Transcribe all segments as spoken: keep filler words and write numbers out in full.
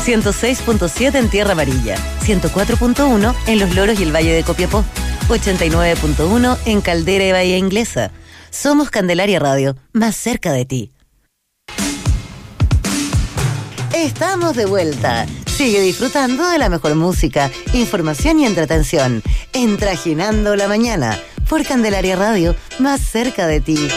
ciento seis punto siete en Tierra Amarilla, ciento cuatro punto uno en Los Loros y el Valle de Copiapó, ochenta y nueve punto uno en Caldera y Bahía Inglesa. Somos Candelaria Radio, más cerca de ti. Estamos de vuelta. Sigue disfrutando de la mejor música, información y entretención en Trajinando la Mañana por Candelaria Radio, más cerca de ti.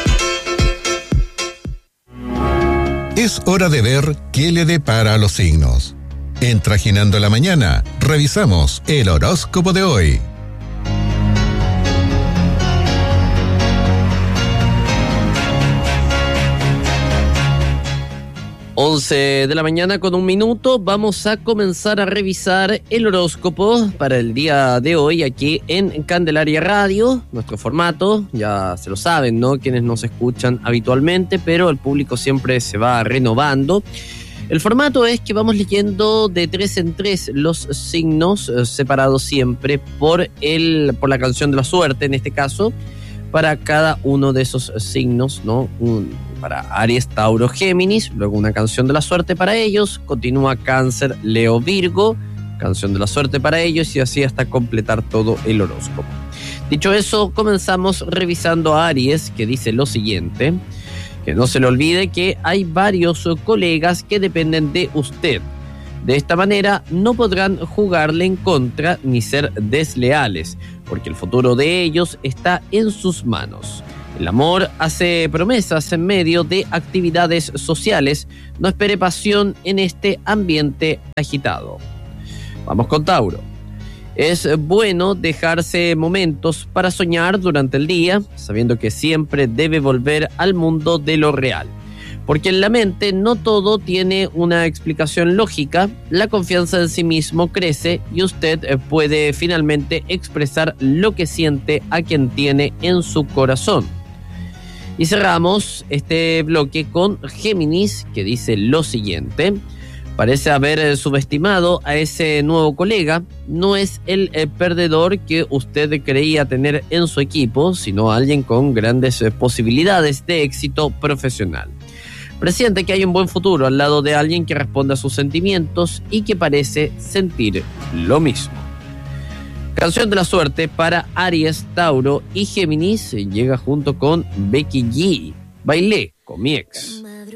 Es hora de ver qué le depara a los signos. En Trajinando la Mañana, revisamos el horóscopo de hoy. once de la mañana con un minuto, vamos a comenzar a revisar el horóscopo para el día de hoy aquí en Candelaria Radio. Nuestro formato, ya se lo saben, ¿no? Quienes nos escuchan habitualmente, pero el público siempre se va renovando. El formato es que vamos leyendo de tres en tres los signos, eh, separados siempre por, el, por la canción de la suerte, en este caso, para cada uno de esos signos, ¿no? Un, para Aries, Tauro, Géminis, luego una canción de la suerte para ellos, continúa Cáncer, Leo, Virgo, canción de la suerte para ellos y así hasta completar todo el horóscopo. Dicho eso, comenzamos revisando a Aries, que dice lo siguiente: que no se le olvide que hay varios colegas que dependen de usted. De esta manera no podrán jugarle en contra ni ser desleales, porque el futuro de ellos está en sus manos. El amor hace promesas en medio de actividades sociales. No espere pasión en este ambiente agitado. Vamos con Tauro. Es bueno dejarse momentos para soñar durante el día, sabiendo que siempre debe volver al mundo de lo real. Porque en la mente no todo tiene una explicación lógica, la confianza en sí mismo crece y usted puede finalmente expresar lo que siente a quien tiene en su corazón. Y cerramos este bloque con Géminis, que dice lo siguiente: parece haber subestimado a ese nuevo colega. No es el eh, perdedor que usted creía tener en su equipo, sino alguien con grandes eh, posibilidades de éxito profesional. Presiente que hay un buen futuro al lado de alguien que responde a sus sentimientos y que parece sentir lo mismo. Canción de la suerte para Aries, Tauro y Géminis llega junto con Becky G. Bailé con mi ex.